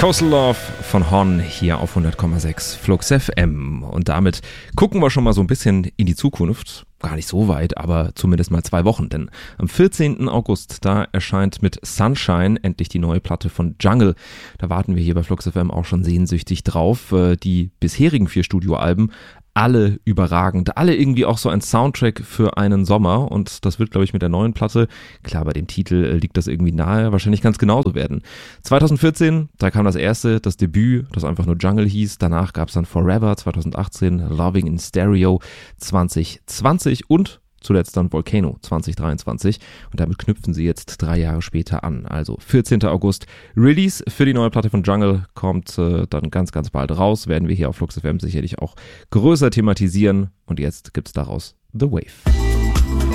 Coastal Love von Hon hier auf 100,6 Flux FM. Und damit gucken wir schon mal so ein bisschen in die Zukunft. Gar nicht so weit, aber zumindest mal 2 Wochen. Denn am 14. August, da erscheint mit Sunshine endlich die neue Platte von Jungle. Da warten wir hier bei Flux FM auch schon sehnsüchtig drauf. Die bisherigen 4 Studioalben, alle überragend, alle irgendwie auch so ein Soundtrack für einen Sommer, und das wird, glaube ich, mit der neuen Platte, klar, bei dem Titel liegt das irgendwie nahe, wahrscheinlich ganz genauso werden. 2014, da kam das Debüt, das einfach nur Jungle hieß, danach gab es dann Forever 2018, Loving in Stereo 2020 und zuletzt dann Volcano 2023, und damit knüpfen sie jetzt 3 Jahre später an. Also 14. August, Release für die neue Platte von Jungle, kommt dann ganz, ganz bald raus, werden wir hier auf Flux FM sicherlich auch größer thematisieren, und jetzt gibt's daraus The Wave.